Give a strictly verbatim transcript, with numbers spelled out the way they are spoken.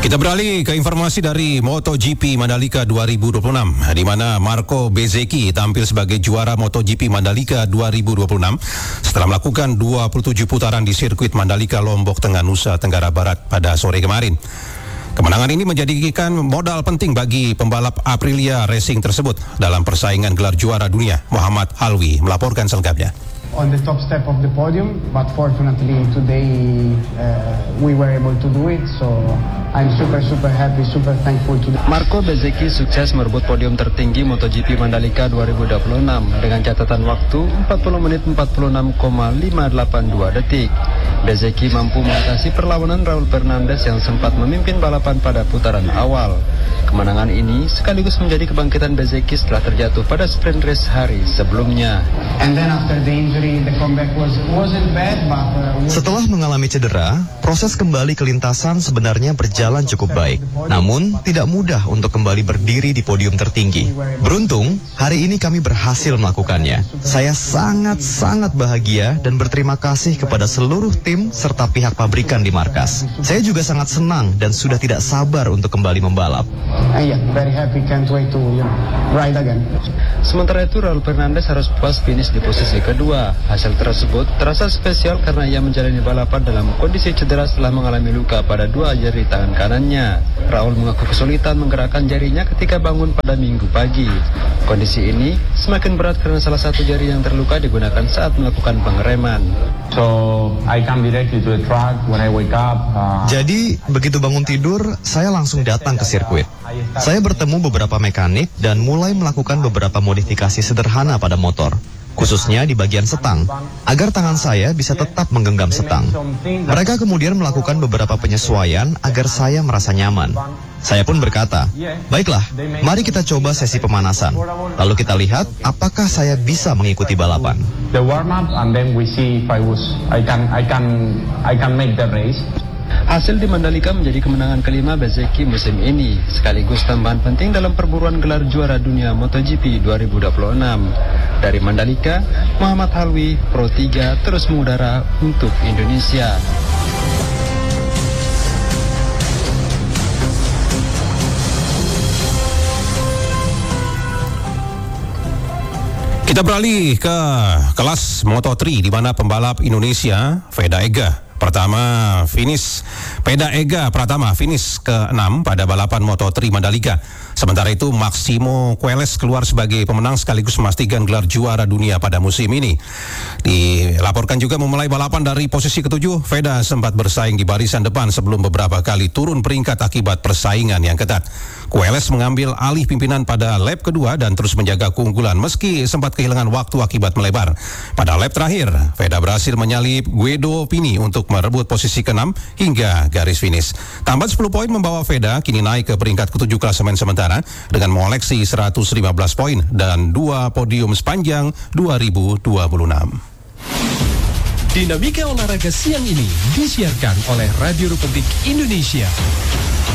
Kita beralih ke informasi dari MotoGP Mandalika dua ribu dua puluh enam, di mana Marco Bezzecchi tampil sebagai juara MotoGP Mandalika dua ribu dua puluh enam setelah melakukan dua puluh tujuh putaran di sirkuit Mandalika, Lombok Tengah, Nusa Tenggara Barat pada sore kemarin. Kemenangan ini menjadikan modal penting bagi pembalap Aprilia Racing tersebut dalam persaingan gelar juara dunia. Muhammad Alwi melaporkan selengkapnya. On the top step of the podium, but fortunately today uh, we were able to do it, so I'm super super happy, super thankful to the... Marco Bezzecchi sukses merebut podium tertinggi MotoGP Mandalika dua ribu dua puluh enam dengan catatan waktu empat puluh menit empat puluh enam koma lima delapan dua detik. Bezzecchi mampu mengatasi perlawanan Raul Fernandez yang sempat memimpin balapan pada putaran awal. Kemenangan ini sekaligus menjadi kebangkitan Bezzecchi setelah terjatuh pada sprint race hari sebelumnya. And then after the injury, the comeback was wasn't bad, but uh, Setelah mengalami cedera, proses kembali ke lintasan sebenarnya berjalan cukup baik. Namun, tidak mudah untuk kembali berdiri di podium tertinggi. Beruntung, hari ini kami berhasil melakukannya. Saya sangat-sangat bahagia dan berterima kasih kepada seluruh tim serta pihak pabrikan di markas. Saya juga sangat senang dan sudah tidak sabar untuk kembali membalap. and yeah, very happy, can't wait to you know, ride again. Sementara itu, Raul Fernandez harus puas finish di posisi kedua. Hasil tersebut terasa spesial karena ia menjalani balapan dalam kondisi cedera setelah mengalami luka pada dua jari tangan kanannya. Raul mengaku kesulitan menggerakkan jarinya ketika bangun pada Minggu pagi. Kondisi ini semakin berat karena salah satu jari yang terluka digunakan saat melakukan pengereman. So I come directly to the track when I wake up. Uh, Jadi, begitu bangun tidur, saya langsung datang ke sirkuit. Saya bertemu beberapa mekanik dan mulai melakukan beberapa modifikasi sederhana pada motor, khususnya di bagian setang, agar tangan saya bisa tetap menggenggam setang. Mereka kemudian melakukan beberapa penyesuaian agar saya merasa nyaman. Saya pun berkata, baiklah, mari kita coba sesi pemanasan. Lalu kita lihat apakah saya bisa mengikuti balapan. the warm up, and then we see if I was I can I can I can make the race. Hasil di Mandalika menjadi kemenangan kelima Bezzecchi musim ini, sekaligus tambahan penting dalam perburuan gelar juara dunia MotoGP dua ribu dua puluh enam. Dari Mandalika, Muhammad Halwi, Pro tiga, terus mengudara untuk Indonesia. Kita beralih ke kelas Moto tiga, di mana pembalap Indonesia Veda Ega pertama finish Veda Ega Pratama finish ke enam pada balapan Moto tiga Mandalika. Sementara itu Maximo Queiroz keluar sebagai pemenang sekaligus memastikan gelar juara dunia pada musim ini. Dilaporkan juga memulai balapan dari posisi ketujuh, Veda sempat bersaing di barisan depan sebelum beberapa kali turun peringkat akibat persaingan yang ketat. Queiroz mengambil alih pimpinan pada lap kedua dan terus menjaga keunggulan meski sempat kehilangan waktu akibat melebar. Pada lap terakhir, Veda berhasil menyalip Guido Pini untuk merebut posisi keenam hingga garis finish. Tambahan sepuluh poin membawa Veda kini naik ke peringkat ketujuh klasemen sementara dengan mengoleksi seratus lima belas poin dan dua podium sepanjang dua ribu dua puluh enam. Dinamika olahraga siang ini disiarkan oleh Radio Republik Indonesia.